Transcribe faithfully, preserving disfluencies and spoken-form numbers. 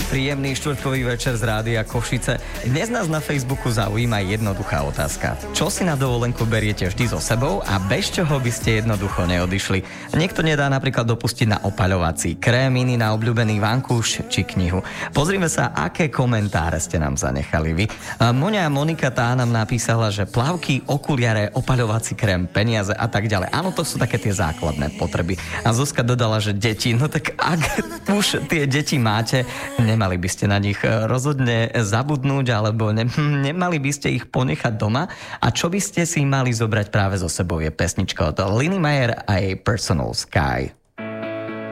Príjemný štvrtkový večer z Rádia Košice. Dnes nás na Facebooku zaujíma jednoduchá otázka. Čo si na dovolenku beriete vždy so sebou a bez čoho by ste jednoducho neodišli? Niekto nedá napríklad dopustiť na opaľovací krém, iný na obľúbený vankúš či knihu. Pozrime sa, aké komentáre ste nám zanechali vy. Moňa Monika tá nám napísala, že plavky, okuliare, opaľovací krém, peniaze a tak ďalej. Áno, to sú také tie základné potreby. A Zuzka dodala, že deti, no tak ak už tie deti máte, nemali by ste na nich rozhodne zabudnúť, alebo ne, nemali by ste ich ponechať doma. A čo by ste si mali zobrať práve so sebou, je pesnička od Liny Meyer a jej Personal Sky.